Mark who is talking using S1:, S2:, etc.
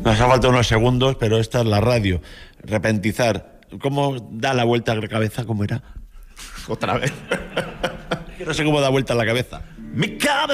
S1: Nos ha faltado unos segundos, pero esta es la radio. Repentizar. ¿Cómo da la vuelta a la cabeza? ¿Cómo era?
S2: Otra vez.
S1: Es que no sé cómo da vuelta a la cabeza.
S2: Mi cabeza